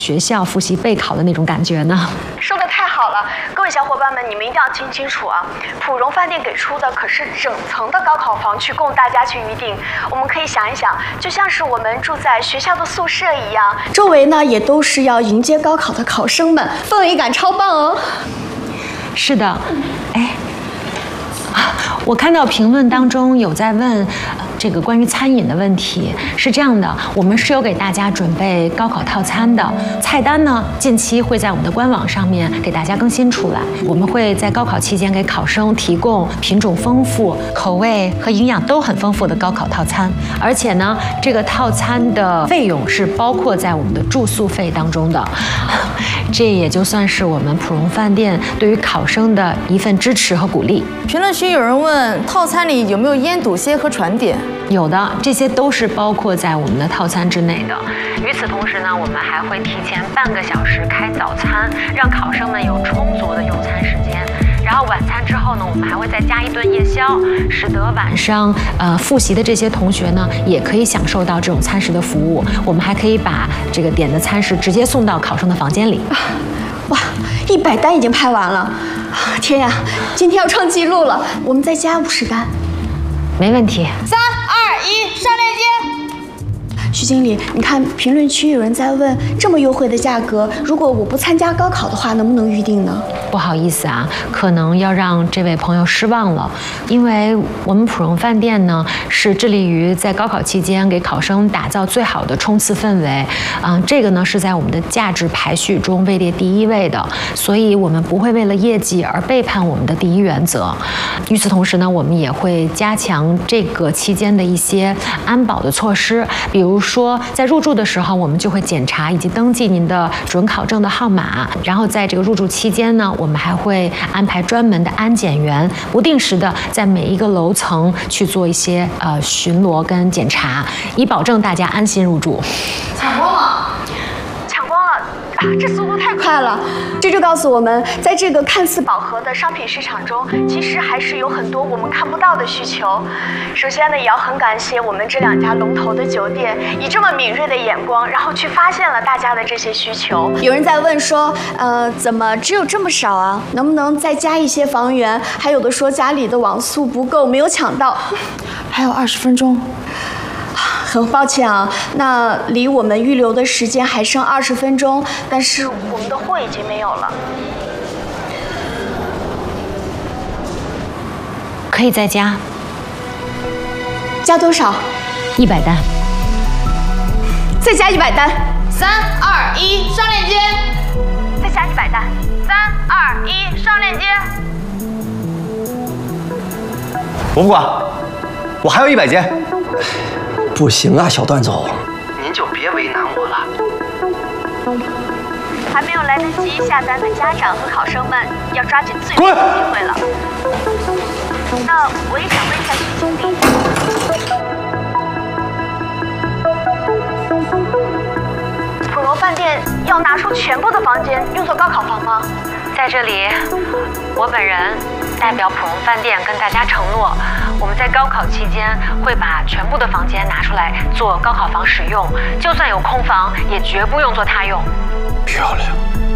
学校复习备考的那种感觉呢。 说的太好了，各位小伙伴们，你们一定要听清楚啊！普荣饭店给出的可是整层的高考房去供大家去预定。我们可以想一想，就像是我们住在学校的宿舍一样，周围呢也都是要迎接高考的考生们，氛围感超棒哦。 是的，哎，我看到评论当中有在问。这个关于餐饮的问题是这样的，我们是有给大家准备高考套餐的菜单呢，近期会在我们的官网上面给大家更新出来。我们会在高考期间给考生提供品种丰富、口味和营养都很丰富的高考套餐，而且呢，这个套餐的费用是包括在我们的住宿费当中的，这也就算是我们普荣饭店对于考生的一份支持和鼓励。 评论区有人问，套餐里有没有腌笃鲜和传点？ 有的，这些都是包括在我们的套餐之内的。与此同时呢，我们还会提前半个小时开早餐，让考生们有充足的用餐时间。然后晚餐之后呢，我们还会再加一顿夜宵，使得晚上复习的这些同学呢，也可以享受到这种餐食的服务。我们还可以把这个点的餐食直接送到考生的房间里。 哇，100单已经拍完了！天呀，今天要创纪录了！我们再加50单。 没问题。 3、2、1，上链接。 徐经理，你看评论区有人在问，这么优惠的价格，如果我不参加高考的话，能不能预定呢？ 不好意思啊，可能要让这位朋友失望了，因为我们普荣饭店呢是致力于在高考期间给考生打造最好的冲刺氛围，这个呢是在我们的价值排序中位列第1位的，所以我们不会为了业绩而背叛我们的第1原则。与此同时呢，我们也会加强这个期间的一些安保的措施，比如说在入住的时候，我们就会检查以及登记您的准考证的号码，然后在这个入住期间呢，我们还会安排专门的安检员，不定时的在每一个楼层去做一些巡逻跟检查，以保证大家安心入住。 抢光了！ 抢光了！啊，这速度太快了！这就告诉我们，在这个看似饱和的商品市场中，其实还是有很多我们看不到的需求。首先呢，也要很感谢我们这2家龙头的酒店，以这么敏锐的眼光，然后去发现了大家的这些需求。有人在问说，怎么只有这么少啊？能不能再加一些房源？还有的说家里的网速不够，没有抢到。 还有20分钟。 很抱歉啊，那离我们预留的时间还剩20分钟，但是我们的货已经没有了。 可以再加。 加多少 ？100单。 再加100单。 3、2、1，上链接。 再加100单。 3、2、1，上链接。 我不管，我还有100间。 不行啊，小段总， 您就别为难我了。 还没有来得及下单的家长和考生们，要抓紧最后的机会了。那我也想问一下徐经理，普荣饭店要拿出全部的房间用作高考房吗？ 在这里，我本人代表普荣饭店跟大家承诺，我们在高考期间会把全部的房间拿出来做高考房使用，就算有空房，也绝不用作他用。 漂亮。